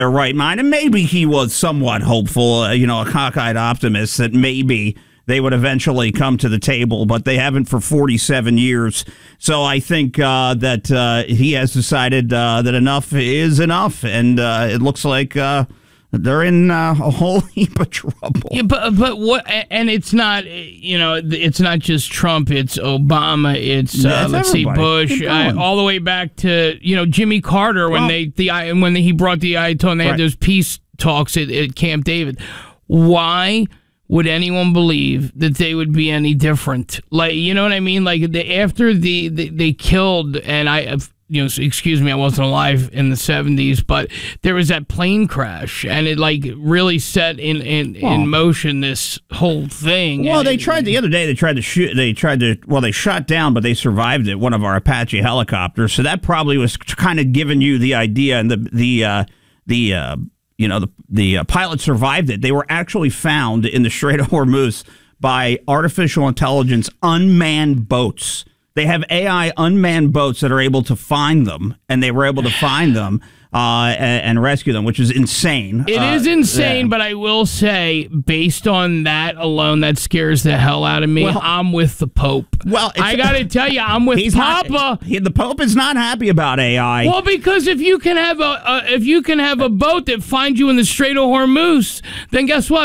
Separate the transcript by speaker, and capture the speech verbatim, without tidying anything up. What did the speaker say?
Speaker 1: their right mind, and maybe he was somewhat hopeful, uh, you know, a cockeyed optimist that maybe they would eventually come to the table, but they haven't for forty-seven years. So I think uh, that uh, he has decided uh, that enough is enough, and uh, it looks like uh, they're in uh, a whole heap of trouble.
Speaker 2: Yeah, but but what? And it's not, you know, it's not just Trump. It's Obama. It's,
Speaker 1: yeah,
Speaker 2: uh,
Speaker 1: it's
Speaker 2: let's
Speaker 1: everybody.
Speaker 2: see, Bush, uh, all the way back to, you know, Jimmy Carter when
Speaker 1: well,
Speaker 2: they the when he brought the Ayatollah. They
Speaker 1: right.
Speaker 2: had those peace talks at, at Camp David. Why would anyone believe that they would be any different? Like, you know what I mean? Like, the, after the, the they killed, and I, you know, excuse me, I wasn't alive in the seventies, but there was that plane crash, and it like really set in in, well, in motion this whole thing.
Speaker 1: Well,
Speaker 2: and
Speaker 1: they
Speaker 2: it,
Speaker 1: tried the other day. They tried to shoot. They tried to. Well, they shot down, but they survived it. One of our Apache helicopters. So that probably was kind of giving you the idea, and the the uh, the. Uh, You know, the the uh, pilot survived it. They were actually found in the Strait of Hormuz by artificial intelligence unmanned boats. They have A I unmanned boats that are able to find them, and they were able to find them uh, and, and rescue them, which is insane.
Speaker 2: It
Speaker 1: uh,
Speaker 2: is insane,
Speaker 1: yeah.
Speaker 2: but I will say, based on that alone, that scares the hell out of me.
Speaker 1: Well,
Speaker 2: I'm with the Pope.
Speaker 1: Well,
Speaker 2: I got to tell you, I'm with
Speaker 1: he's
Speaker 2: Papa.
Speaker 1: Not, he, the Pope is not happy about A I.
Speaker 2: Well, because if you can have a, a if you can have a boat that finds you in the Strait of Hormuz, then guess what?